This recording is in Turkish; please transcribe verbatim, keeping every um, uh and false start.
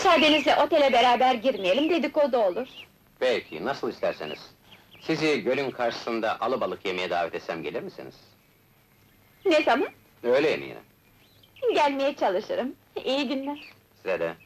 Müsaadenizle otele beraber girmeyelim, dedikodu olur. Peki, nasıl isterseniz. Sizi gölün karşısında alabalık yemeye davet etsem gelir misiniz? Ne zaman? Öğle yemeğine. Gelmeye çalışırım. İyi günler. Size de.